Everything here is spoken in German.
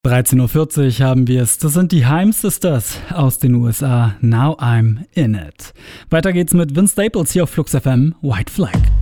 13.40 Uhr haben wir es. Das sind die Haim Sisters aus den USA. Now I'm in it. Weiter geht's mit Vince Staples hier auf Flux FM. White Flag.